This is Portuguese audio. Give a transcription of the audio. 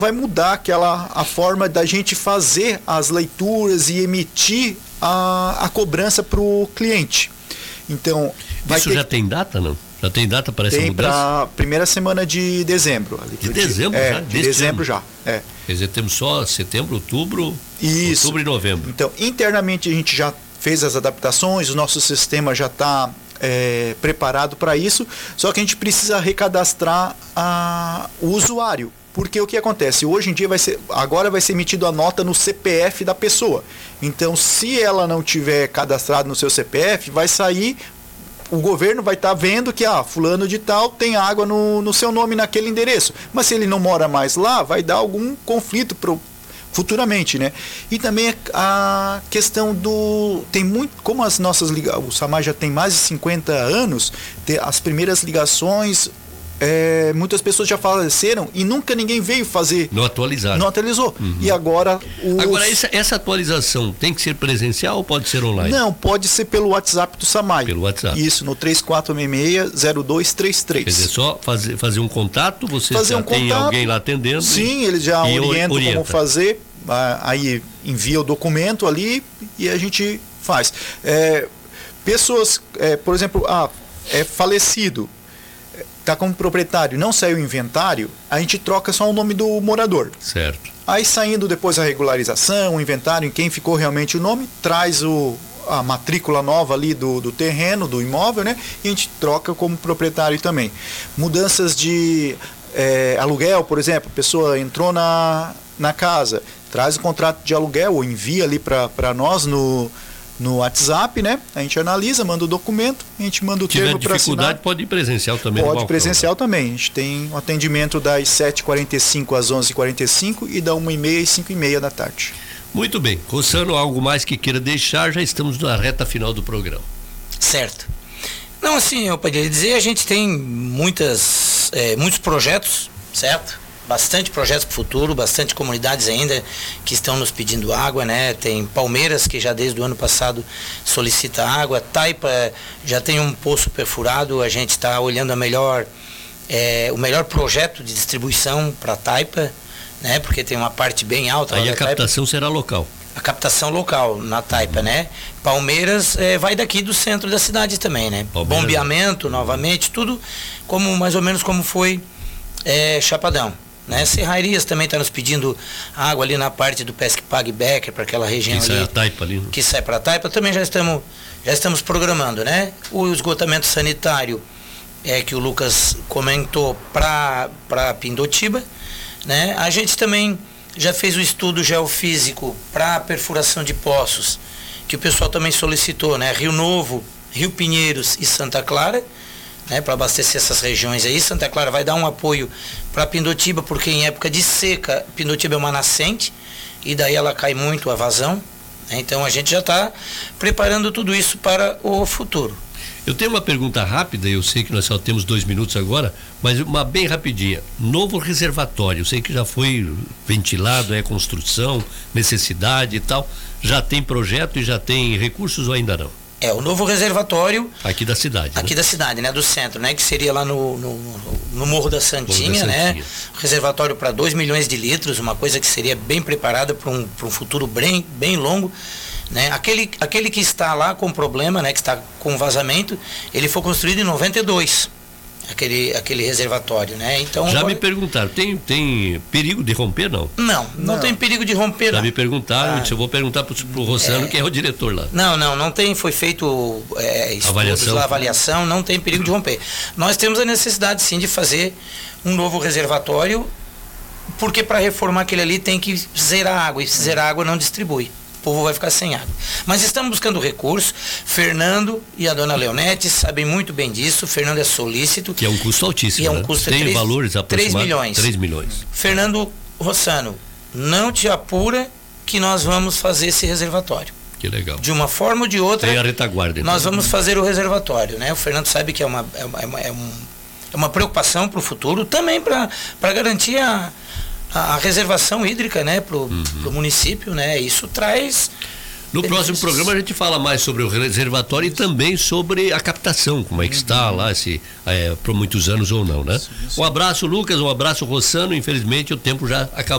vai mudar a forma da gente fazer as leituras e emitir a cobrança para o cliente. Então, isso já tem data, não? Já tem data para essa mudança? Tem para a primeira semana de dezembro. De dezembro já? De dezembro já. Quer dizer, temos só setembro, outubro, isso. Outubro e novembro. Então, internamente a gente já fez as adaptações, o nosso sistema já está preparado para isso, só que a gente precisa recadastrar o usuário. Porque o que acontece? Hoje em dia agora vai ser emitida a nota no CPF da pessoa. Então, se ela não tiver cadastrado no seu CPF, vai sair, o governo vai estar vendo que fulano de tal tem água no seu nome naquele endereço. Mas se ele não mora mais lá, vai dar algum conflito futuramente, né? E também a questão tem muito, como o SAMAI já tem mais de 50 anos, as primeiras ligações, muitas pessoas já faleceram e nunca ninguém veio fazer. Não atualizaram. Não atualizou. Uhum. E agora... Agora, essa atualização tem que ser presencial ou pode ser online? Não, pode ser pelo WhatsApp do SAMAI. Pelo WhatsApp. Isso, no 3466-0233. Quer dizer, só fazer um contato, você já tem alguém lá atendendo? Sim, ele já orienta como fazer, aí envia o documento ali e a gente faz. Pessoas, por exemplo, é falecido, está como proprietário, não saiu o inventário, a gente troca só o nome do morador. Certo. Aí saindo depois a regularização, o inventário, em quem ficou realmente o nome, traz a matrícula nova ali do terreno, do imóvel, né? E a gente troca como proprietário também. Mudanças de aluguel, por exemplo, a pessoa entrou na casa, traz o contrato de aluguel ou envia ali para nós no WhatsApp, né? A gente analisa, manda o documento, a gente manda o termo para assinar. Se tiver dificuldade, pode ir presencial também. Pode presencial também. A gente tem um atendimento das 7h45 às 11h45 e da 1h30 às 5h30 da tarde. Muito bem. Rossano, algo mais que queira deixar? Já estamos na reta final do programa. Certo. Não, assim, eu poderia dizer, a gente tem muitos projetos, certo? Bastante projetos para o futuro, bastante comunidades ainda que estão nos pedindo água, né? Tem Palmeiras, que já desde o ano passado solicita água. Taipa já tem um poço perfurado, a gente está olhando o melhor projeto de distribuição para Taipa, né? Porque tem uma parte bem alta. Aí a captação será local. A captação local na Taipa, né? Palmeiras vai daqui do centro da cidade também, né? Palmeiras, bombeamento, novamente, tudo mais ou menos como foi Chapadão. Né? Serrarias também está nos pedindo água ali na parte do Pesque Pague Becker, para aquela região que ali. Sai a Taipa ali, né? Que sai para a Taipa, também já estamos programando, né? O esgotamento sanitário que o Lucas comentou para Pindotiba, né? A gente também já fez o estudo geofísico para perfuração de poços, que o pessoal também solicitou, né? Rio Novo, Rio Pinheiros e Santa Clara, né, para abastecer essas regiões aí. Santa Clara vai dar um apoio para Pindotiba, porque em época de seca, Pindotiba é uma nascente, e daí ela cai muito a vazão, né? Então a gente já está preparando tudo isso para o futuro. Eu tenho uma pergunta rápida, eu sei que nós só temos 2 minutos agora, mas uma bem rapidinha. Novo reservatório, eu sei que já foi ventilado, construção, necessidade e tal, já tem projeto e já tem recursos ou ainda não? O novo reservatório... Aqui da cidade. Aqui, né? Da cidade, né? Do centro, né? Que seria lá no Morro da Santinha, né? Reservatório para 2 milhões de litros, uma coisa que seria bem preparada para um futuro bem longo, né? Aquele que está lá com problema, né? Que está com vazamento, ele foi construído em 92. Aquele reservatório, né? Então, já me perguntaram, tem perigo de romper, não? Não tem perigo de romper, já me perguntaram, eu vou perguntar pro Rossano, que é o diretor lá. Não tem, foi feito avaliação, não tem perigo de romper. Nós temos a necessidade, sim, de fazer um novo reservatório, porque para reformar aquele ali tem que zerar a água, e se zerar a água não distribui. O povo vai ficar sem água. Mas estamos buscando recurso. Fernando e a dona Leonete sabem muito bem disso. Fernando é solícito. Que é um custo altíssimo. E é um custo tem valores aproximados. 3 milhões. Fernando Rossano, não te apura que nós vamos fazer esse reservatório. Que legal. De uma forma ou de outra. Tem a retaguarda. Então. Nós vamos fazer o reservatório, né? O Fernando sabe que é uma preocupação para o futuro, também para garantir a reservação hídrica, né, pro município, né? Isso traz... No próximo programa a gente fala mais sobre o reservatório e também sobre a captação, como é que está lá, se por muitos anos ou não, né? Um abraço, Lucas, um abraço, Rossano. Infelizmente o tempo já acabou.